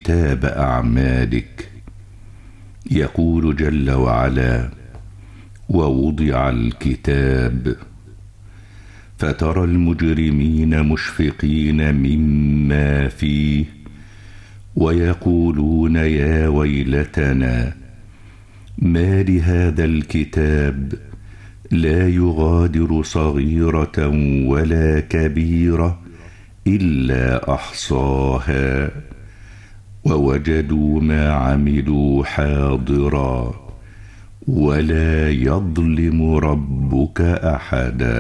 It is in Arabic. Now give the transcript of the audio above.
كتاب أعمالك. يقول جل وعلا: ووضع الكتاب فترى المجرمين مشفقين مما فيه ويقولون يا ويلتنا ما لهذا الكتاب لا يغادر صغيرة ولا كبيرة إلا أحصاها ووجدوا ما عملوا حاضرا ولا يظلم ربك أحدا.